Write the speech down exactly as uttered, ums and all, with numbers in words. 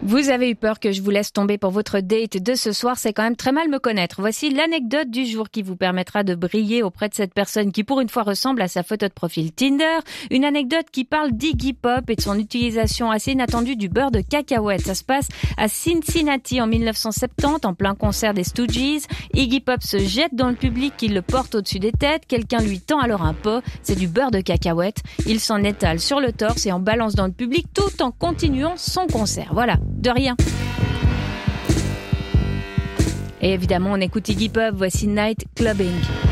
Vous avez eu peur que je vous laisse tomber pour votre date de ce soir, c'est quand même très mal me connaître. Voici l'anecdote du jour qui vous permettra de briller auprès de cette personne qui pour une fois ressemble à sa photo de profil Tinder. Une anecdote qui parle d'Iggy Pop et de son utilisation assez inattendue du beurre de cacahuète. Ça se passe à Cincinnati en dix-neuf cent soixante-dix, en plein concert des Stooges. Iggy Pop se jette dans le public, il le porte au-dessus des têtes. Quelqu'un lui tend alors un pot, c'est du beurre de cacahuète. Il s'en étale sur le torse et en balance dans le public tout en continuant son concert. Voilà. De rien. Et évidemment, on écoute Iggy Pop, voici Night Clubbing.